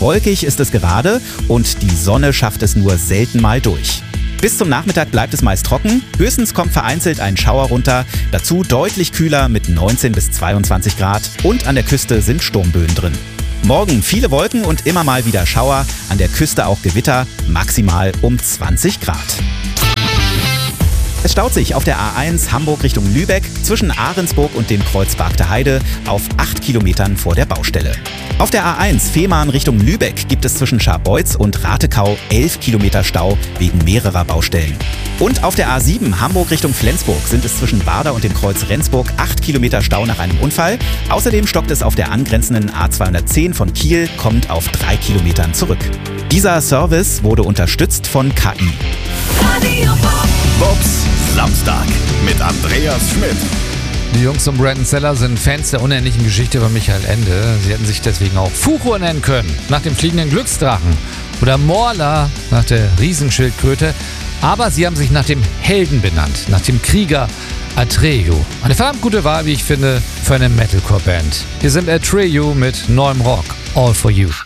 Wolkig ist es gerade und die Sonne schafft es nur selten mal durch. Bis zum Nachmittag bleibt es meist trocken, höchstens kommt vereinzelt ein Schauer runter, dazu deutlich kühler mit 19 bis 22 Grad und an der Küste sind Sturmböen drin. Morgen viele Wolken und immer mal wieder Schauer, an der Küste auch Gewitter, maximal um 20 Grad. Es staut sich auf der A1 Hamburg Richtung Lübeck zwischen Ahrensburg und dem Kreuz Bargter Heide auf 8 Kilometern vor der Baustelle. Auf der A1 Fehmarn Richtung Lübeck gibt es zwischen Scharbeutz und Ratekau 11 Kilometer Stau wegen mehrerer Baustellen. Und auf der A7 Hamburg Richtung Flensburg sind es zwischen Barder und dem Kreuz Rendsburg 8 Kilometer Stau nach einem Unfall. Außerdem stockt es auf der angrenzenden A210 von Kiel, kommt auf 3 Kilometern zurück. Dieser Service wurde unterstützt von KI. Bobs Samstag mit Andreas Schmidt. Die Jungs um Brandon Seller sind Fans der unendlichen Geschichte über Michael Ende. Sie hätten sich deswegen auch Furo nennen können, nach dem fliegenden Glücksdrachen. Oder Morla, nach der Riesenschildkröte. Aber sie haben sich nach dem Helden benannt, nach dem Krieger Atreyu. Eine verdammt gute Wahl, wie ich finde, für eine Metalcore-Band. Hier sind Atreyu mit neuem Rock. All for You.